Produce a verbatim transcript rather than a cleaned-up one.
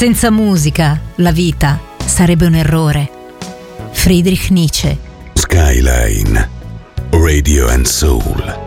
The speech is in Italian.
Senza musica, la vita sarebbe un errore. Friedrich Nietzsche. Skyline, Radio and Soul.